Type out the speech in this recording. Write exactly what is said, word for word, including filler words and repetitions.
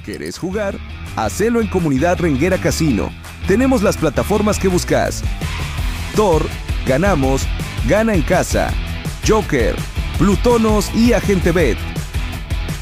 ¿Querés jugar? Hacelo en Comunidad Renguera Casino. Tenemos las plataformas que buscas. Thor, Ganamos, Gana en Casa, Joker, Plutonos y Agente Bet.